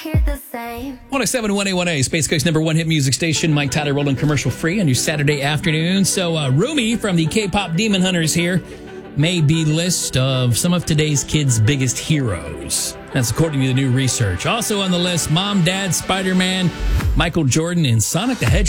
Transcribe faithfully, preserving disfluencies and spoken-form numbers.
hear the same. one oh seven point one A one A, Space Coast number one hit music station. Mike Tyler rolling commercial free on your Saturday afternoon. So uh, Rumi from the K-pop Demon Hunters here made the list of some of today's kids' biggest heroes. That's according to the new research. Also on the list, Mom, Dad, Spider-Man, Michael Jordan, and Sonic the Hedgehog.